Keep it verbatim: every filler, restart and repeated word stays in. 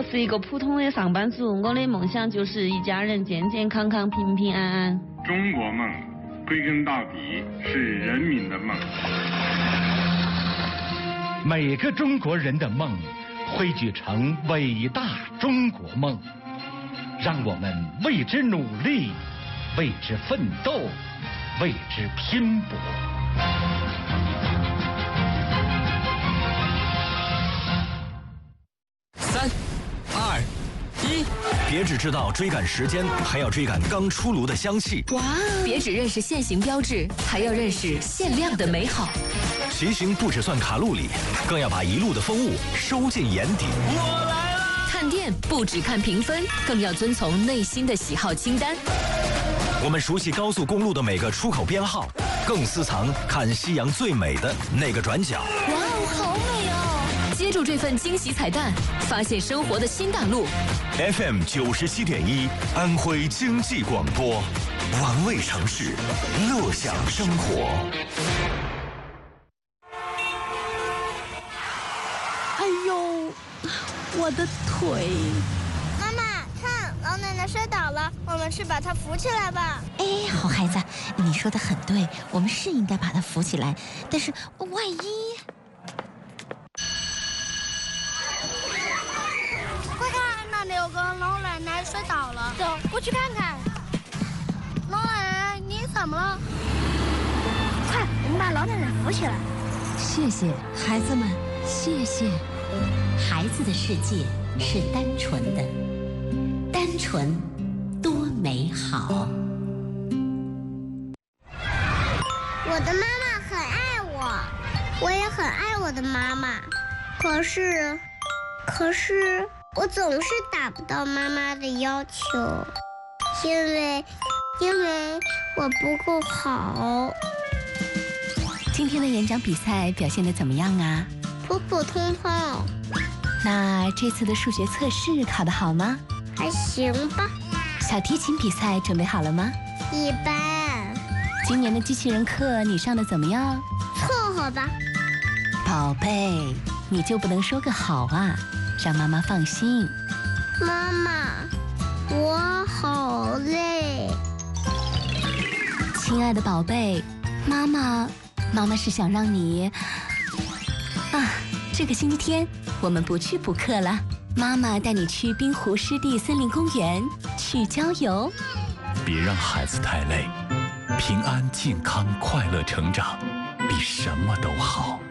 是一个普通的上班族，我的梦想就是一家人健健康康、平平安安。 中国梦，归根到底是人民的梦。 每个中国人的梦，汇聚成伟大中国梦。让我们为之努力，为之奋斗，为之拼搏。 三、二、一，别只知道追赶时间，还要追赶刚出炉的香气。 哇！别只认识限行标志，还要认识限量的美好。 骑行不只算卡路里，更要把一路的风物收进眼底。 我来了！看店不只看评分，更要遵从内心的喜好清单。 我们熟悉高速公路的每个出口编号，更私藏看夕阳最美的那个转角。 哇哦，好美哦！接住这份惊喜彩蛋，发现生活的新大陆。 F M 九十七点一，安徽经济广播，玩味城市，乐享生活。 哎呦，我的腿！ 妈妈，看，老奶奶摔倒了，我们去把她扶起来吧。 哎，好孩子，你说的很对，我们是应该把她扶起来，但是万一…… 快看，那里有个老奶奶摔倒了，走过去看看。老奶奶，你怎么了？快，我们把老奶奶扶起来。 谢谢孩子们，谢谢。孩子的世界是单纯的，单纯多美好。 我的妈妈很爱我，我也很爱我的妈妈。可是，可是我总是达不到妈妈的要求，因为，因为我不够好。 今天的演讲比赛表现得怎么样啊？ 普普通通。 那这次的数学测试考得好吗？ 还行吧。 小提琴比赛准备好了吗？ 一般。 今年的机器人课你上的怎么样？ 凑合吧。 宝贝，你就不能说个好啊，让妈妈放心。 妈妈，我好累。 亲爱的宝贝，妈妈，妈妈是想让你啊，这个星期天我们不去补课了，妈妈带你去滨湖湿地森林公园去郊游。 别让孩子太累，平安、健康、快乐成长，比什么都好。